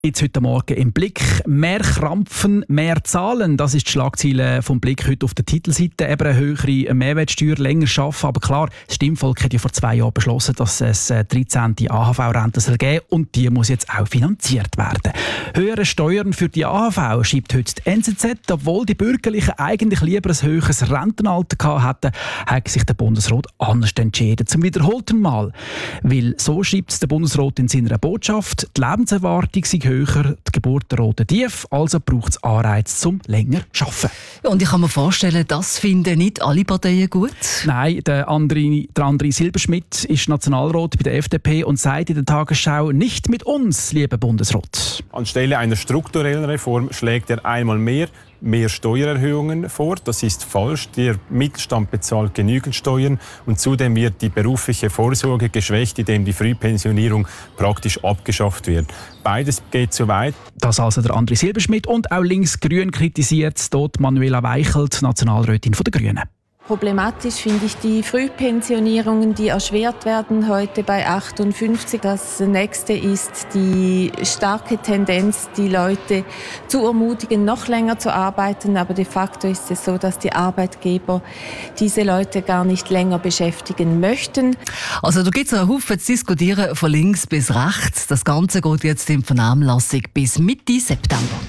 Jetzt heute Morgen im Blick. Mehr Krampfen, mehr Zahlen. Das ist die Schlagzeile vom Blick heute auf der Titelseite. Eben eine höhere Mehrwertsteuer, länger arbeiten. Aber klar, das Stimmvolk hat ja vor 2 Jahren beschlossen, dass es 13. AHV-Rente geben soll. Und die muss jetzt auch finanziert werden. Höhere Steuern für die AHV schreibt heute die NZZ. Obwohl die Bürgerlichen eigentlich lieber ein höheres Rentenalter gehabt hätten, hat sich der Bundesrat anders entschieden. Zum wiederholten Mal. Weil so schreibt der Bundesrat in seiner Botschaft, die Lebenserwartung sei höher, die Geburtenrate tief, also braucht es Anreiz zum länger zu arbeiten. Und ich kann mir vorstellen, das finden nicht alle Parteien gut. Nein, der André Silberschmidt ist Nationalrat bei der FDP und sagt in der Tagesschau, nicht mit uns, lieber Bundesrat. Anstelle einer strukturellen Reform schlägt er einmal mehr Steuererhöhungen vor. Das ist falsch. Der Mittelstand bezahlt genügend Steuern und zudem wird die berufliche Vorsorge geschwächt, indem die Frühpensionierung praktisch abgeschafft wird. Beides geht zu weit. Das also der André Silberschmidt und auch links-grün kritisiert dort Manuela Weichelt, Nationalrätin der Grünen. Problematisch finde ich die Frühpensionierungen, die erschwert werden heute bei 58. Das nächste ist die starke Tendenz, die Leute zu ermutigen, noch länger zu arbeiten. Aber de facto ist es so, dass die Arbeitgeber diese Leute gar nicht länger beschäftigen möchten. Also da gibt es einen Haufen zu diskutieren von links bis rechts. Das Ganze geht jetzt in Vernehmlassung bis Mitte September.